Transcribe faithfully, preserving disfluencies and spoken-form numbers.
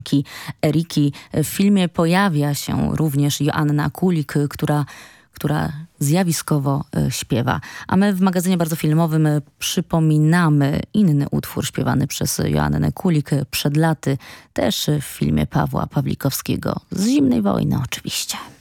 Eriki. W filmie pojawia się również Joanna Kulik, która, która zjawiskowo śpiewa. A my w magazynie Bardzo Filmowym przypominamy inny utwór śpiewany przez Joannę Kulik przed laty, też w filmie Pawła Pawlikowskiego z Zimnej Wojny oczywiście.